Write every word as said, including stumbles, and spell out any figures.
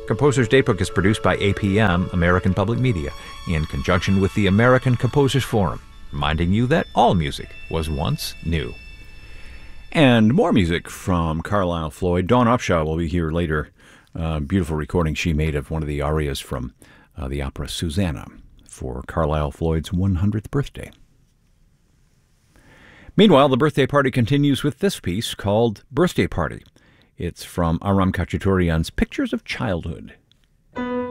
Composer's Daybook is produced by A P M, American Public Media, in conjunction with the American Composers Forum, reminding you that all music was once new. And more music from Carlisle Floyd. Dawn Upshaw will be here later. Uh, beautiful recording she made of one of the arias from uh, the opera Susanna for Carlisle Floyd's one hundredth birthday. Meanwhile, the birthday party continues with this piece called Birthday Party. It's from Aram Khachaturian's Pictures of Childhood.